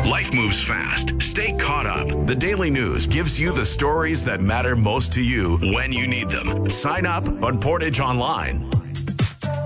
Life moves fast. Stay caught up. The Daily News gives you the stories that matter most to you when you need them. Sign up on Portage Online.